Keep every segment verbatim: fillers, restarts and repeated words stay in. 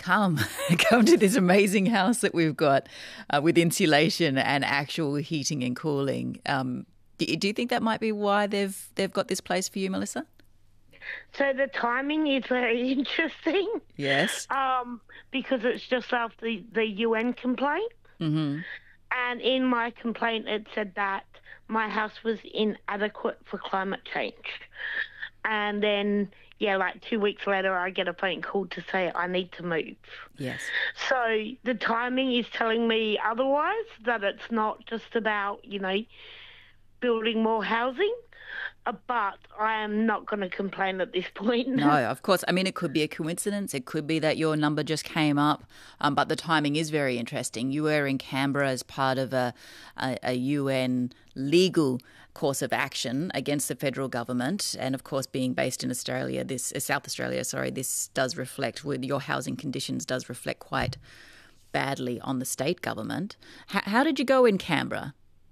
come, come to this amazing house that we've got uh, with insulation and actual heating and cooling. Um, do, do you think that might be why they've they've got this place for you, Melissa? So the timing is very interesting. Yes. Um, because it's just after the, the U N complaint. Mm-hmm. And in my complaint, it said that my house was inadequate for climate change. And then, yeah, like two weeks later, I get a phone call to say I need to move. Yes. So the timing is telling me otherwise, that it's not just about, you know, building more housing. Uh, But I am not going to complain at this point. No, of course. I mean, it could be a coincidence. It could be that your number just came up, um, but the timing is very interesting. You were in Canberra as part of a, a, a U N legal course of action against the federal government, and of course, being based in Australia, this uh, South Australia, sorry, this does reflect with your housing conditions does reflect quite badly on the state government. H- how did you go in Canberra?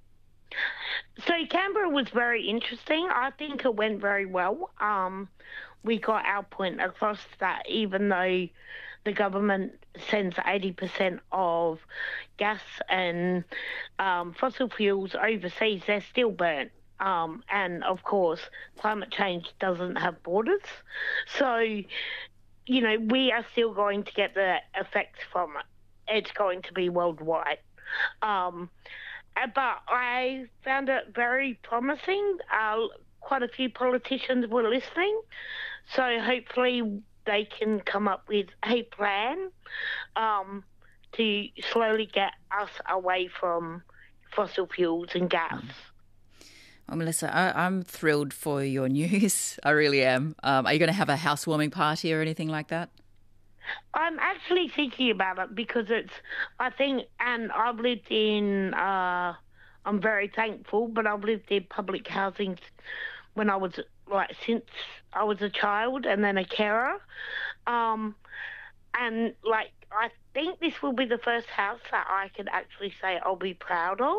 So Canberra was very interesting. I think it went very well. Um, we got our point across that even though the government sends eighty percent of gas and um, fossil fuels overseas, they're still burnt. Um, and, of course, climate change doesn't have borders. So, you know, we are still going to get the effects from it. It's going to be worldwide. Um Uh, But I found it very promising. Uh, quite a few politicians were listening. So hopefully they can come up with a plan um, to slowly get us away from fossil fuels and gas. Well, Melissa, I, I'm thrilled for your news. I really am. Um, are you going to have a housewarming party or anything like that? I'm actually thinking about it because it's, I think, and I've lived in, uh, I'm very thankful, but I've lived in public housing when I was, like, since I was a child and then a carer. Um, and, like, I think this will be the first house that I can actually say I'll be proud of.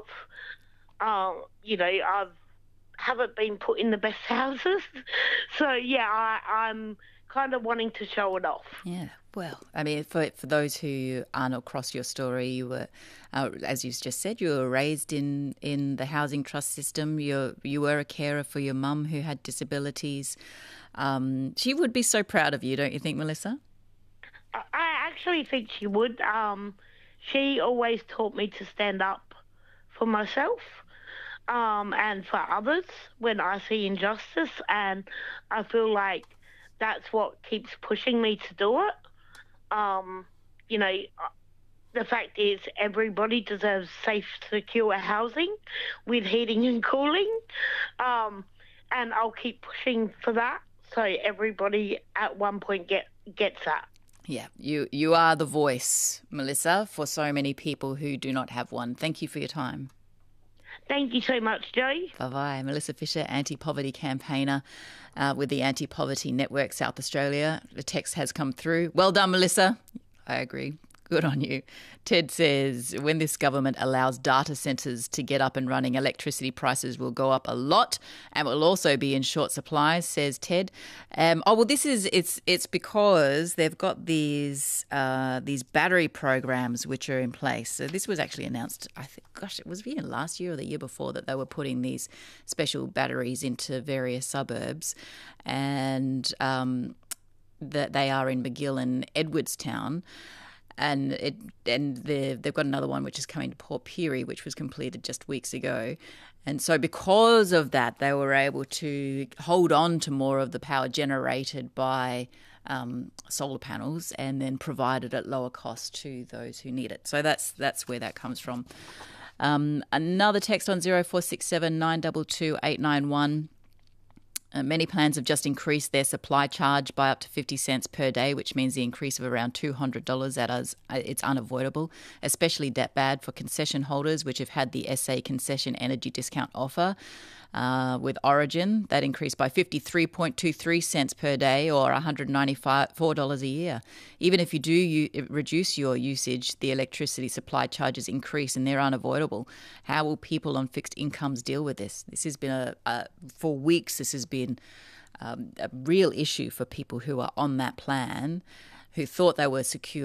Um, you know, I've, haven't been put in the best houses. So, yeah, I, I'm kind of wanting to show it off. Yeah, well, I mean, for for those who aren't across your story, you were, uh, as you just said, you were raised in, in the housing trust system. You you were a carer for your mum who had disabilities. Um, she would be so proud of you, don't you think, Melissa? I I actually think she would. Um, she always taught me to stand up for myself um, and for others when I see injustice, and I feel like that's what keeps pushing me to do it. Um, you know, the fact is everybody deserves safe, secure housing with heating and cooling, um, and I'll keep pushing for that so everybody at one point get gets that. Yeah, you, you are the voice, Melissa, for so many people who do not have one. Thank you for your time. Thank you so much, Joe. Bye-bye. Melissa Fisher, anti-poverty campaigner uh, with the Anti-Poverty Network South Australia. The text has come through. Well done, Melissa. I agree. Good on you. Ted says, when this government allows data centres to get up and running, electricity prices will go up a lot and will also be in short supply, says Ted. Um, oh, well, this is, it's it's because they've got these uh, these battery programs which are in place. So this was actually announced, I think, gosh, it was either last year or the year before that they were putting these special batteries into various suburbs, and um, that they are in McGill and Edwardstown. And it and they've got another one which is coming to Port Pirie, which was completed just weeks ago. And so because of that, they were able to hold on to more of the power generated by um, solar panels and then provide it at lower cost to those who need it. So that's that's where that comes from. Um, another text on zero four six seven nine two two eight nine one. Uh, many plans have just increased their supply charge by up to fifty cents per day, which means the increase of around two hundred dollars. That is, it's unavoidable, especially that bad for concession holders, which have had the S A concession energy discount offer. Uh, with Origin, that increased by fifty-three point two three cents per day or one hundred ninety-four dollars a year. Even if you do you, reduce your usage, the electricity supply charges increase and they're unavoidable. How will people on fixed incomes deal with this? This has been a, a for weeks, this has been um, a real issue for people who are on that plan, who thought they were secure